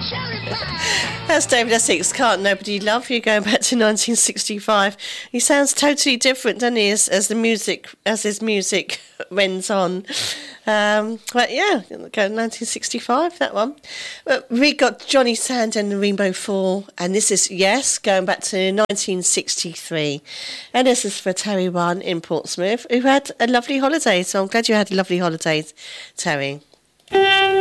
That's David Essex, Can't Nobody Love You, going back to 1965. He sounds totally different, doesn't he, as his music went on. But yeah, go 1965, that one. But we got Johnny Sand and the Rainbow Four, and this is, yes, going back to 1963. And this is for Terry One in Portsmouth, who had a lovely holiday. So I'm glad you had a lovely holiday, Terry.